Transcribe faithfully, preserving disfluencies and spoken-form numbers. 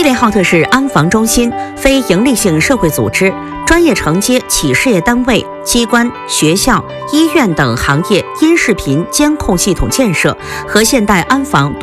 联浩特市安防中心非营利性社会组织，专业承接企事业单位、机关、学校、医院等行业音视频监控系统建设和现代安防